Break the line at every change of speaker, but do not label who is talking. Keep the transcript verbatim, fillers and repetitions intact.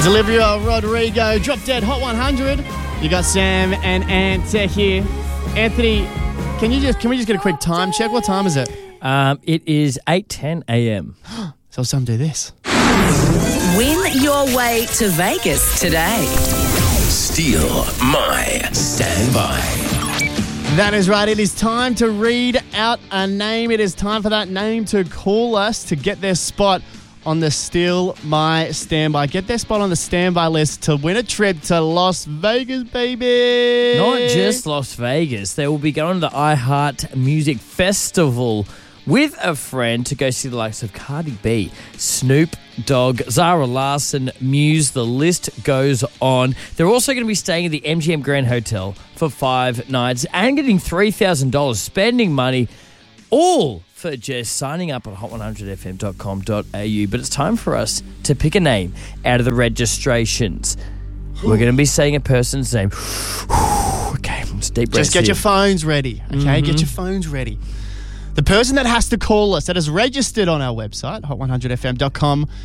Olivia Rodrigo, Drop Dead Hot one hundred. You got Sam and Ant here. Anthony, can you just can we just get a quick time check? What time is it?
Um, it is eight ten a.m.
So some do this.
Win your way to Vegas today.
Steal my standby.
That is right. It is time to read out a name. It is time for that name to call us to get their spot on the Steal My Standby. Get their spot on the standby list to win a trip to Las Vegas, baby.
Not just Las Vegas. They will be going to the iHeart Music Festival with a friend to go see the likes of Cardi B, Snoop Dogg, Zara Larsson, Muse. The list goes on. They're also going to be staying at the M G M Grand Hotel for five nights and getting three thousand dollars, spending money all for just signing up at hot one hundred f m dot com dot a u. But it's time for us to pick a name out of the registrations. We're going to be saying a person's name. Okay, let's deep breaths
Just get
here.
your phones ready, okay?
Mm-hmm.
Get your phones ready. The person that has to call us, that is registered on our website, hot one hundred f m dot com